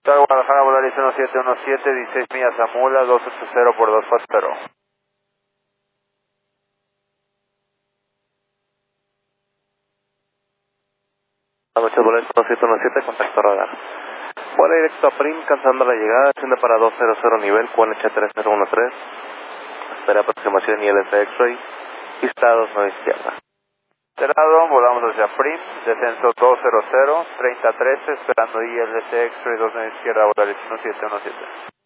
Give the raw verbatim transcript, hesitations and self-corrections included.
Guadalajara, Volaris uno siete uno siete, dieciséis millas a Mula, dos ocho cero por dos cuatro cero. Noche Volaris uno siete uno siete, contacto radar. Vuela directo a Prim, cansando la llegada, desciende para doscientos nivel, Q N H tres cero uno tres. Espera aproximación I L S X-Ray, pista dos nueve izquierda. Cerrado, volamos hacia Prim, descenso doscientos, treinta trece, esperando I L S X-Ray dos nueve izquierda, Volaris uno siete uno siete.